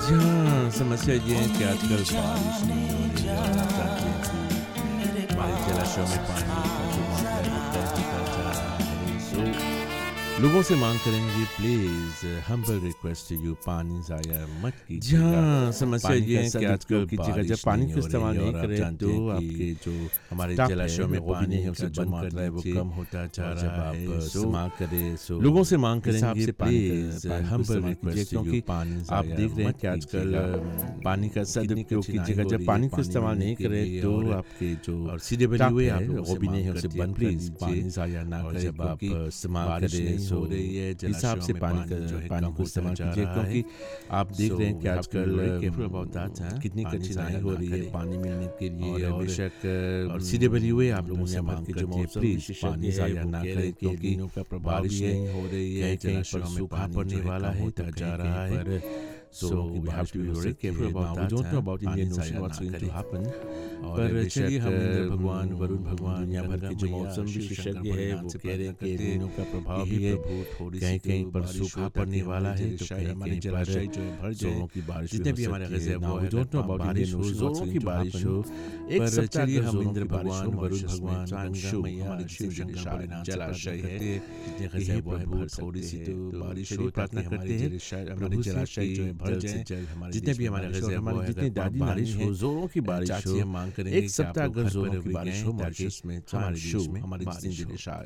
जी हाँ, समस्या ये है कि आजकल बारिश नहीं हो रही है और आप जानते हैं कि हमारे जलाशयों में पानी का जो मात्रा है वो कम होता जा रहा है। लोगों से मांग करेंगे please humble request to you पानी ज़ाया मत जी कीजिएगा। हाँ, समस्या पानी ये का है कि आजकल सदुपयोग कीजिएगा। जब बारिश पानी नहीं का हो रही इस्तेमाल है नहीं और आप करें जानते तो हैं आपके कि जो हमारे टब है जलाशयों में वो भी नहीं पानी है का उसे जो बंद कर मात्रा है वो दीजिए। कम होता जा और जब रहा आप है। इस्तेमाल करें लोगों से मांग हिसाब करेंगे से प्लीज़ पानी को हम्बल इस्तेमाल कीजिए रिक्वेस्ट टू यू क्योंकि पानी आप ज़ाया देख रहे हैं मत कि आजकल कीजिएगा। पानी का कितनी सदुपयोग कठिनाई कीजिएगा। हो जब रही है पानी का पानी इस्तेमाल मिलने नहीं के करें लिए तो और आपके जो सीधे बनी टब हुए है आप लोगों वो से भी नहीं मांग है उसे करती है बंद कर प्लीज़ दीजिए। पानी ज़ाया ना और करें जब आप क्योंकि इस्तेमाल बारिश करें नहीं हो रही है हिसाब जलाशयों से में पानी पानी जो है पानी कम को होता इस्तेमाल जा कीजिए रहा है। क्योंकि आप देख रहे हैं कि आजकल केयरफुल अबाउट दैट कितनी पानी कठिनाई ज़ाया हो ना रही है करें पानी मिलने के लिए और और बेशक और सीधे भरी हुए आप लोगों से दुनिया भर मांग के जो करती है मौसम प्लीज़ विशेषज्ञ पानी है ज़ाया वो ना कह रहे करें हैं कि क्योंकि दिनों का प्रभाव बारिश भी है नहीं हो रही है कहीं-कहीं पर जलाशयों में सूखापन पानी जो होने है वाला कम है तो होता जा कहीं-कहीं रहा है। पर So जोरों की we have बारिश to भी be हो very सकती careful है। about Now we that. don't know about पानी Indian ज़ाया Ocean what's ना going to करें। happen और पर बेशक चलिए हम इंद्र भगवान वरुण भगवान दुनिया भर गंगा के जो मैया मौसम शिव शंकर विशेषज्ञ है भोलेनाथ वो से कह रहे प्रार्थना हैं कि करते हैं नीनो का प्रभाव कि भी हे है प्रभु थोड़ी सी कहीं कहीं तो पर बारिश सूखा हो ताकि पड़ने वाला हमारे है तो जलाशय कहीं हमारे कहीं पर जलाशय जो है भर जाए जोरों की बारिश भी जितने हो भी हमारे सकती है। रिजर्वोयर नाउ है वी अगर डोंट नो अबाउट बारिश इंडियन हो ओशन जोरों की बारिश हो एक पर सप्ताह चलिए अगर हम जोरों इंद्र की बारिश भगवान हो वरुण मॉरिशस में भगवान गंगा गंगा मैया हमारे शिव शिव शंकर शंकर भोलेनाथ से जलाशय प्रार्थना है करते हैं जितने कि हे रिजर्वोयर प्रभु भर थोड़ी सकते सी हैं तो तो बारिश चलिए हो प्रार्थना ताकि करते हमारे हैं हमारे प्रभु से जलाशय जो कि है भर जल्द से जाए। जल्द हमारे जितने देश भी में हमारे बारिश हो और रिजर्वोयर हमारी है जितनी अगर दादी बारिश नानी हो है जोरों की बारिश चाची हो हम मांग करेंगे एक कि आप सप्ताह लोग अगर घर पर जोरों रह की के बारिश गए हो ताकि मॉरिशस में हमारे हमारे देश देश में में हमारे बारिश जिंदगी हो